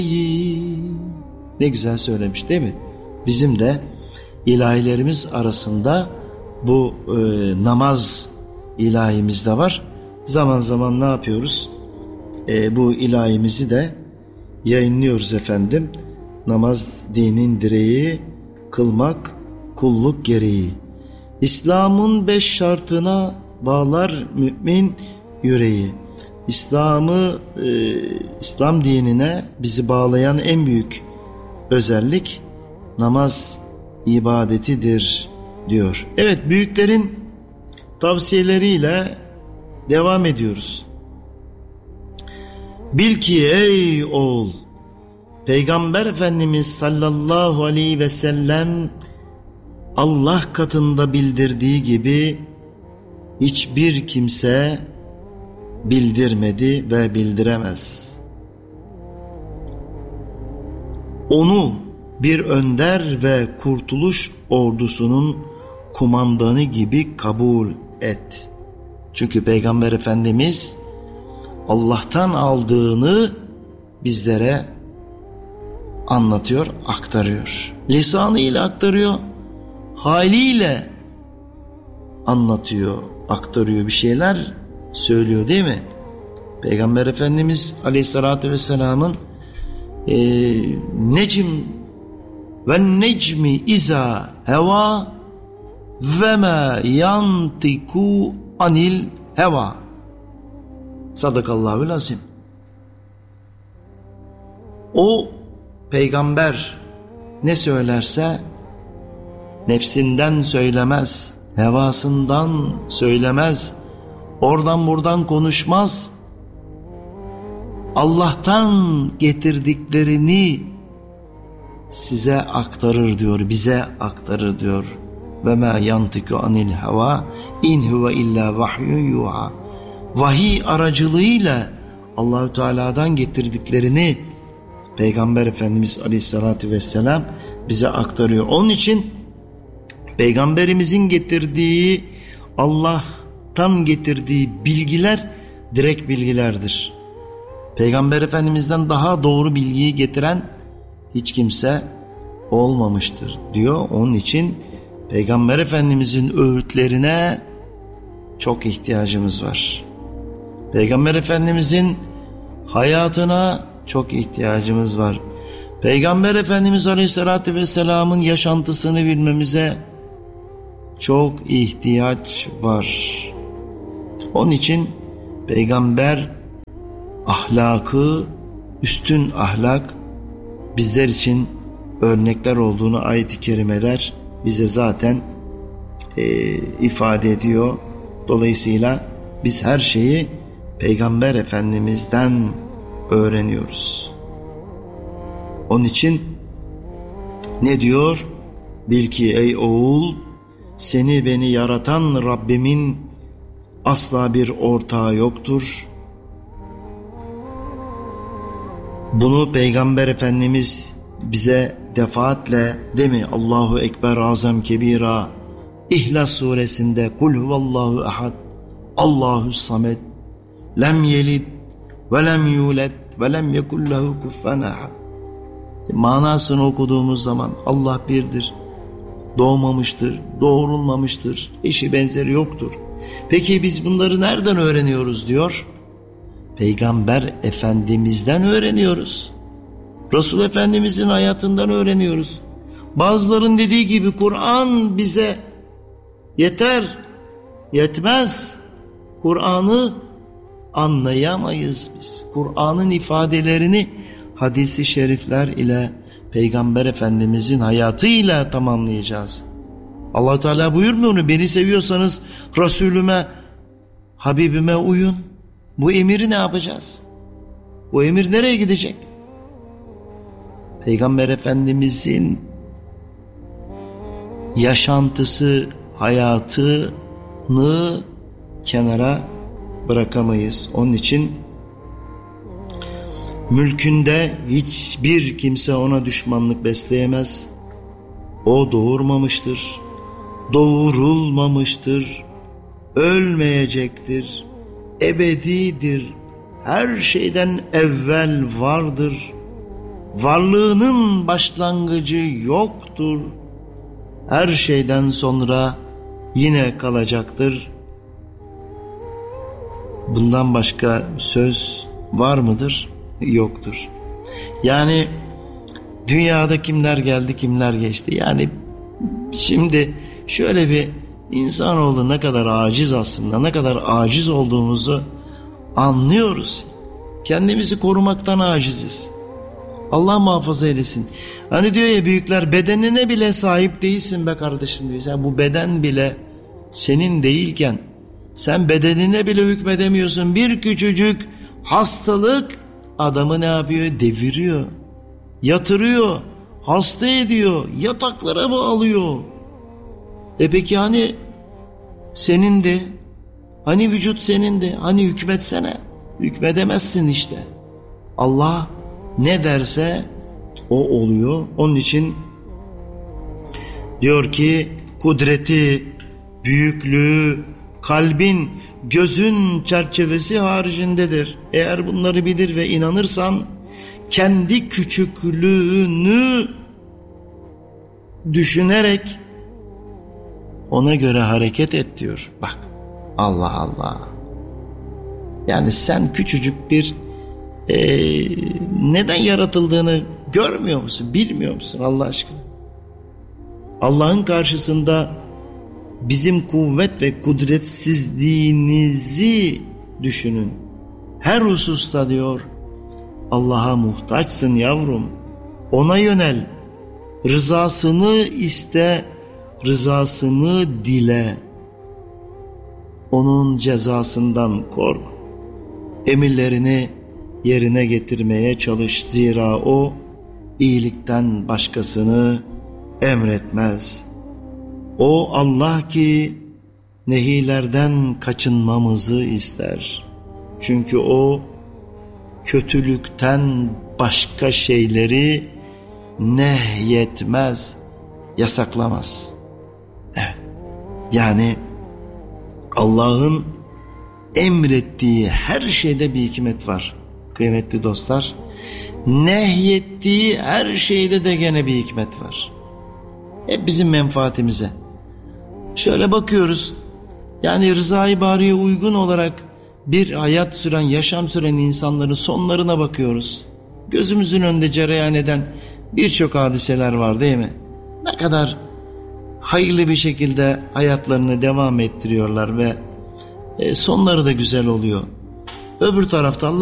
Ne güzel söylemiş değil mi? Bizim de ilahilerimiz arasında bu namaz ilahimiz de var. Zaman zaman ne yapıyoruz? Bu ilahimizi de yayınlıyoruz efendim. Namaz dinin direği, kılmak kulluk gereği. İslam'ın 5 şartına bağlar mümin yüreği. İslam dinine bizi bağlayan en büyük özellik namaz ibadetidir diyor. Evet, büyüklerin tavsiyeleriyle devam ediyoruz. Bil ki ey oğul, Peygamber Efendimiz sallallahu aleyhi ve sellem Allah katında bildirdiği gibi hiçbir kimse bildirmedi ve bildiremez. Onu bir önder ve kurtuluş ordusunun kumandanı gibi kabul et. Çünkü Peygamber Efendimiz Allah'tan aldığını bizlere anlatıyor, aktarıyor. Lisanıyla aktarıyor, haliyle anlatıyor, aktarıyor, bir şeyler söylüyor değil mi? Peygamber Efendimiz Aleyhisselatü Vesselam'ın necm ve necmi iza heva ve ma yantiku anil heva. Sadakallahul azim. O peygamber ne söylerse nefsinden söylemez, hevasından söylemez, oradan buradan konuşmaz. Allah'tan getirdiklerini size aktarır diyor, bize aktarır diyor. Ve ma yantiku anil heva in huve illa vahyun yuha. Vahiy aracılığıyla Allahü Teala'dan getirdiklerini Peygamber Efendimiz Aleyhisselatü Vesselam bize aktarıyor. Onun için Peygamberimizin getirdiği, Allah'tan getirdiği bilgiler direkt bilgilerdir. Peygamber Efendimiz'den daha doğru bilgiyi getiren hiç kimse olmamıştır diyor. Onun için Peygamber Efendimiz'in öğütlerine çok ihtiyacımız var. Peygamber Efendimiz'in hayatına çok ihtiyacımız var. Peygamber Efendimiz Aleyhisselatü Vesselam'ın yaşantısını bilmemize çok ihtiyaç var. Onun için peygamber ahlakı, üstün ahlak bizler için örnekler olduğunu ayet-i kerimeler bize zaten ifade ediyor. Dolayısıyla biz her şeyi Peygamber Efendimiz'den öğreniyoruz. Onun için ne diyor? Bil ki ey oğul, seni beni yaratan Rabbimin asla bir ortağı yoktur. Bunu Peygamber Efendimiz bize defaatle, değil mi? Allahu Ekber azam kebira, İhlas suresinde kul huvallahu ahad, Allahu samed, lem yelid ve lem yulad ve lem yekul lehu kufuven ahad. Manasını okuduğumuz zaman Allah birdir, doğmamıştır, doğurulmamıştır, eşi benzeri yoktur. Peki biz bunları nereden öğreniyoruz diyor? Peygamber Efendimiz'den öğreniyoruz. Resul Efendimiz'in hayatından öğreniyoruz. Bazıların dediği gibi Kur'an bize yeter, yetmez. Kur'an'ı anlayamayız biz. Kur'an'ın ifadelerini hadis-i şerifler ile Peygamber Efendimiz'in hayatıyla tamamlayacağız. Allah Teala buyurmuyor mu? Beni seviyorsanız Resulüme, Habibime uyun. Bu emiri ne yapacağız? Bu emir nereye gidecek? Peygamber Efendimiz'in yaşantısı, hayatını kenara bırakamayız. Onun için mülkünde hiçbir kimse ona düşmanlık besleyemez. O doğurmamıştır, doğurulmamıştır, ölmeyecektir, ebedidir, her şeyden evvel vardır. Varlığının başlangıcı yoktur. Her şeyden sonra yine kalacaktır. Bundan başka söz var mıdır? Yoktur. Yani dünyada kimler geldi, kimler geçti. Yani şimdi şöyle bir insanoğlu ne kadar aciz aslında, ne kadar aciz olduğumuzu anlıyoruz. Kendimizi korumaktan aciziz. Allah muhafaza eylesin. Hani diyor ya büyükler, bedenine bile sahip değilsin be kardeşim diyor. Sen bu beden bile senin değilken sen bedenine bile hükmedemiyorsun. Bir küçücük hastalık adamı ne yapıyor? Deviriyor. Yatırıyor. Hasta ediyor. Yataklara bağlıyor. Peki hani senindi? Hani vücut senindi? Hani hükmetsene? Hükmedemezsin işte. Allah ne derse o oluyor. Onun için diyor ki kudreti, büyüklüğü, kalbin, gözün çerçevesi haricindedir. Eğer bunları bilir ve inanırsan kendi küçüklüğünü düşünerek ona göre hareket et diyor. Bak Allah Allah. Yani sen küçücük bir neden yaratıldığını görmüyor musun? Bilmiyor musun Allah aşkına? Allah'ın karşısında bizim kuvvet ve kudretsizliğinizi düşünün. Her hususta diyor Allah'a muhtaçsın yavrum. Ona yönel. Rızasını iste, rızasını dile. Onun cezasından kork. Emirlerini yerine getirmeye çalış. Zira o iyilikten başkasını emretmez. O Allah ki nehilerden kaçınmamızı ister. Çünkü o kötülükten başka şeyleri nehyetmez, yasaklamaz. Evet. Yani Allah'ın emrettiği her şeyde bir hikmet var kıymetli dostlar. Nehyettiği her şeyde de gene bir hikmet var. Hep bizim menfaatimize. Şöyle bakıyoruz. Yani rızayı bariye uygun olarak bir hayat süren, yaşam süren insanların sonlarına bakıyoruz. Gözümüzün önünde cereyan eden birçok hadiseler var değil mi? Ne kadar hayırlı bir şekilde hayatlarını devam ettiriyorlar ve sonları da güzel oluyor. Öbür tarafta